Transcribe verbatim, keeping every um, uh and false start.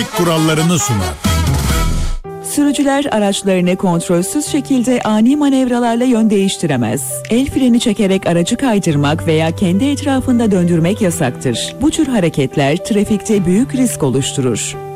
kurallarını sunar. Sürücüler araçlarını kontrolsüz şekilde ani manevralarla yön değiştiremez. El freni çekerek aracı kaydırmak veya kendi etrafında döndürmek yasaktır. Bu tür hareketler trafikte büyük risk oluşturur.